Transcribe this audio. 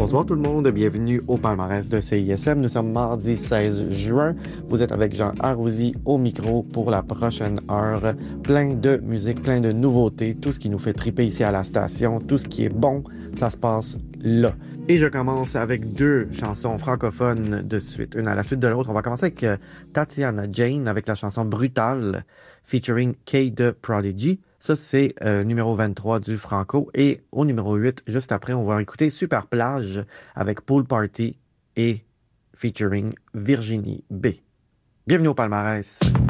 Bonsoir tout le monde, bienvenue au palmarès de CISM. Nous sommes mardi 16 juin. Vous êtes avec Jean Arrouzi au micro pour la prochaine heure. Plein de musique, plein de nouveautés, tout ce qui nous fait triper ici à la station, tout ce qui est bon, ça se passe là. Et je commence avec deux chansons francophones de suite, une à la suite de l'autre. On va commencer avec Tatiana Jane avec la chanson Brutale featuring K de Prodigy. Ça, c'est numéro 23 du Franco. Et au numéro 8, juste après, on va écouter Super Plage avec Pool Party et featuring Virginie B. Bienvenue au palmarès.